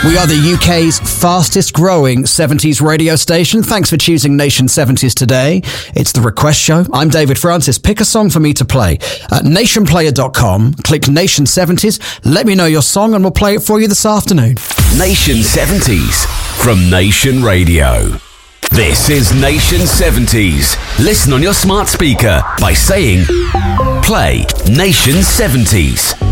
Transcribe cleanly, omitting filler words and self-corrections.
We are the UK's fastest growing 70s radio station. Thanks for choosing Nation 70s today. It's the Request Show. I'm David Francis. Pick a song for me to play. At nationplayer.com, click Nation 70s. Let me know your song and we'll play it for you this afternoon. Nation 70s from Nation Radio. This is Nation 70s. Listen on your smart speaker by saying, play Nation 70s.